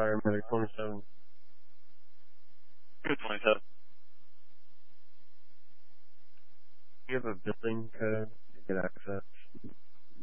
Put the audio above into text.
Paramedic 27. Good 27. You have a building code to get access.